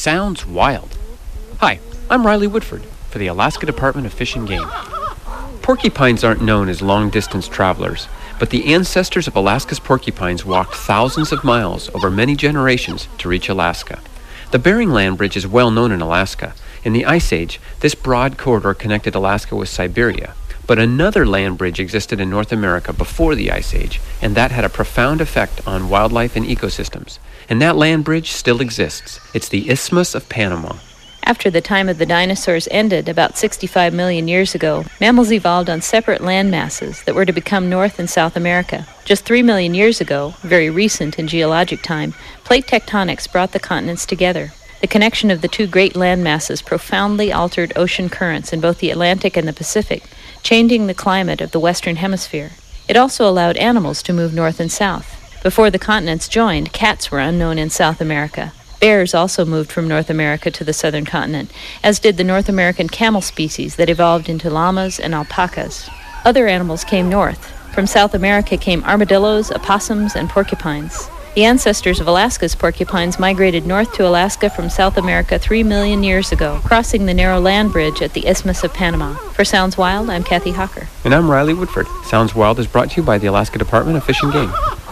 Sounds wild. Hi, I'm Riley Woodford for the Alaska Department of Fish and Game. Porcupines aren't known as long-distance travelers, but the ancestors of Alaska's porcupines walked thousands of miles over many generations to reach Alaska. The Bering Land Bridge is well known in Alaska. In the Ice Age, this broad corridor connected Alaska with Siberia. But another land bridge existed in North America before the Ice Age, and that had a profound effect on wildlife and ecosystems. And that land bridge still exists. It's the Isthmus of Panama. After the time of the dinosaurs ended about 65 million years ago, mammals evolved on separate land masses that were to become North and South America. Just 3 million years ago, very recent in geologic time, plate tectonics brought the continents together. The connection of the two great land masses profoundly altered ocean currents in both the Atlantic and the Pacific, changing the climate of the Western Hemisphere. It also allowed animals to move north and south. Before the continents joined, cats were unknown in South America. Bears also moved from North America to the southern continent, as did the North American camel species that evolved into llamas and alpacas. Other animals came north. From South America came armadillos, opossums, and porcupines. The ancestors of Alaska's porcupines migrated north to Alaska from South America 3 million years ago, crossing the narrow land bridge at the Isthmus of Panama. For Sounds Wild, I'm Kathy Hawker. And I'm Riley Woodford. Sounds Wild is brought to you by the Alaska Department of Fish and Game.